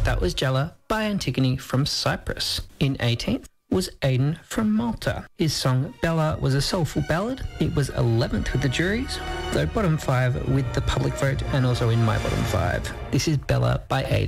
That was Jella by Antigone from Cyprus. In 18th was Aiden from Malta. His song Bella was a soulful ballad. It was 11th with the juries, though bottom 5 with the public vote and also in my bottom 5. This is Bella by Aiden.